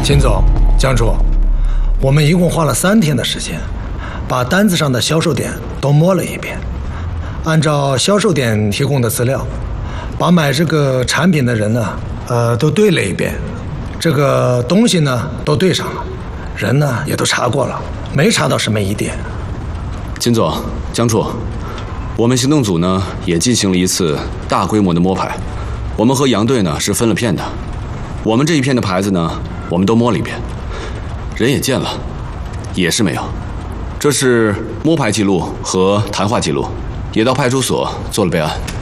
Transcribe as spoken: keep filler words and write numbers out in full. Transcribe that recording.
秦总、江处，我们一共花了三天的时间，把单子上的销售点都摸了一遍，按照销售点提供的资料，把买这个产品的人呢，呃，都对了一遍，这个东西呢都对上了，人呢也都查过了，没查到什么疑点。 秦总、江处，我们行动组呢也进行了一次大规模的摸排，我们和杨队呢是分了片的，我们这一片的牌子呢，我们都摸了一遍，人也见了，也是没有。这是摸排记录和谈话记录，也到派出所做了备案。